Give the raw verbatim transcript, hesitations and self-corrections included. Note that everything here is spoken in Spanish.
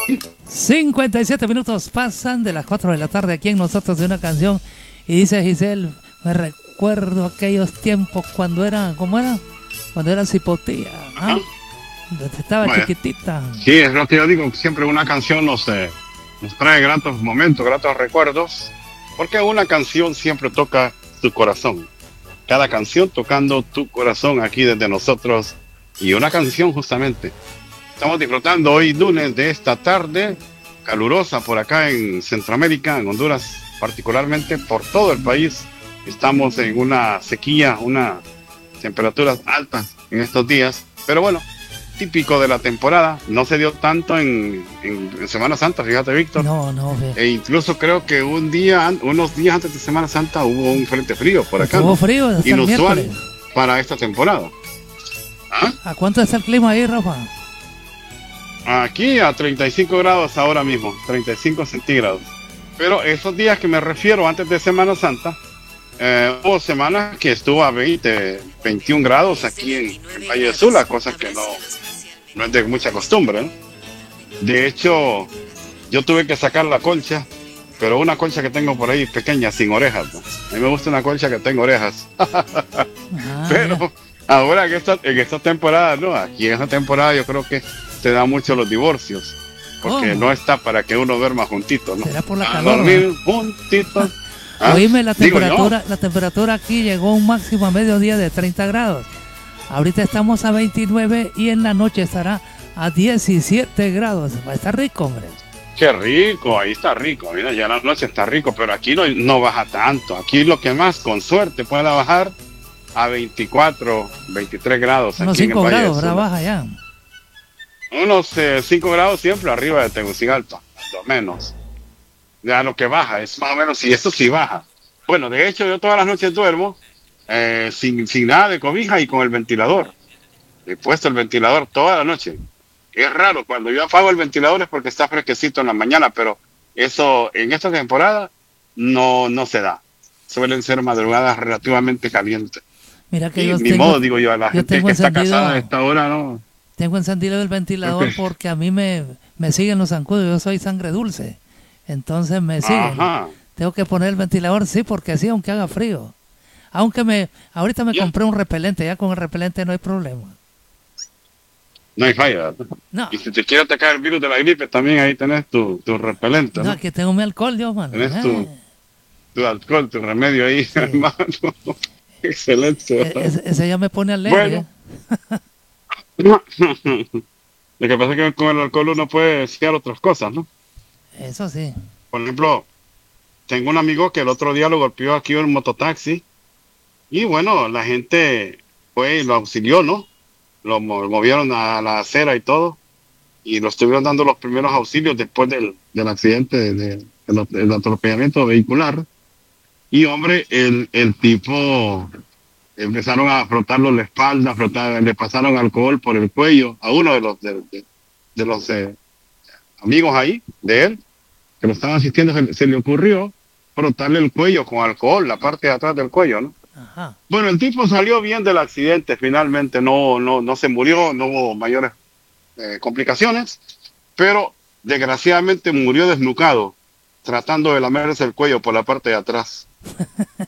cincuenta y siete minutos pasan de las cuatro de la tarde aquí en Nosotros de una Canción. Y dice Giselle, me recuerdo aquellos tiempos cuando era, ¿cómo era? Cuando era cipotía, ¿ah? Estaba Vaya. chiquitita. Sí, es lo que yo digo, siempre una canción nos, eh, nos trae gratos momentos, gratos recuerdos, porque una canción siempre toca tu corazón. Cada canción tocando tu corazón aquí desde nosotros, y una canción justamente. Estamos disfrutando hoy lunes de esta tarde calurosa por acá en Centroamérica, en Honduras, particularmente por todo el país. Estamos en una sequía, unas temperaturas altas en estos días, pero bueno, típico de la temporada. No se dio tanto en, en, en Semana Santa, fíjate, Víctor. No, no. Ve. E incluso creo que un día, unos días antes de Semana Santa hubo un frente frío por acá. Hubo frío, hasta inusual para esta temporada. ¿Ah? ¿A cuánto está el clima ahí, Rafa? Aquí a treinta y cinco grados ahora mismo, treinta y cinco centígrados. Pero esos días que me refiero antes de Semana Santa, eh, hubo semanas que estuvo a veinte, veintiún grados aquí en, en Valle de Sula, cosa que no, no es de mucha costumbre, ¿no? De hecho, yo tuve que sacar la colcha, pero una colcha que tengo por ahí pequeña, sin orejas, ¿no? A mí me gusta una colcha que tenga orejas. Ah, pero ahora en esta, en esta temporada, no, aquí en esta temporada yo creo que te da mucho los divorcios, porque ¿Cómo? No está para que uno duerma juntito, ¿no? Será por la a calor, dormir ¿no? juntitos. ¿Ah? Oíme, la temperatura, la temperatura aquí llegó a un máximo a mediodía de treinta grados. Ahorita estamos a veintinueve y en la noche estará a diecisiete grados. Va a estar rico, hombre. Qué rico, ahí está rico. Mira, ya la noche está rico, pero aquí no, no baja tanto. Aquí lo que más, con suerte, puede bajar a veinticuatro, veintitrés grados. Unos aquí cinco en el Valle grados, de Sula. ahora baja ya. Unos eh, cinco grados siempre arriba de Tegucigalpa, lo menos. Ya lo que baja es más o menos, y esto sí baja. Bueno, de hecho yo todas las noches duermo eh, sin, sin nada de cobija y con el ventilador. He puesto el ventilador toda la noche. Es raro, cuando yo apago el ventilador es porque está fresquecito en la mañana, pero eso en esta temporada no, no se da. Suelen ser madrugadas relativamente calientes. Mira que y yo ni tengo, modo, digo yo, a la yo gente tengo que está encendido, casada a esta hora, ¿no? Tengo encendido el ventilador Okay. porque a mí me, me siguen los zancudos. Yo soy sangre dulce. Entonces me siguen. Ajá. Tengo que poner el ventilador, sí, porque sí, aunque haga frío. Aunque me, ahorita me Ya. compré un repelente, ya con el repelente no hay problema. No hay falla. No, Y si te quiere atacar el virus de la gripe, también ahí tenés tu, tu repelente, no, ¿no? aquí tengo mi alcohol, Dios, mano. Tenés Eh, tu, tu alcohol, tu remedio ahí, Sí. hermano. Excelente. e- ese, ese ya me pone alegre. Bueno. Lo que pasa es que con el alcohol uno puede desear otras cosas, ¿no? Eso sí. Por ejemplo, tengo un amigo que el otro día lo golpeó aquí en un mototaxi y bueno, la gente fue y lo auxilió, ¿no? Lo mo- movieron a la acera y todo y lo estuvieron dando los primeros auxilios después del, del accidente, de- de- del, del atropellamiento vehicular. Y hombre, el, el tipo empezaron a frotarlo la espalda, frotar, le pasaron alcohol por el cuello a uno de los, de, de- de los eh, amigos ahí, de él, que lo estaban asistiendo, se, se le ocurrió frotarle el cuello con alcohol, la parte de atrás del cuello, ¿no? Ajá. Bueno, el tipo salió bien del accidente, finalmente no, no, no se murió, no hubo mayores eh, complicaciones, pero desgraciadamente murió desnucado, tratando de lamerse el cuello por la parte de atrás.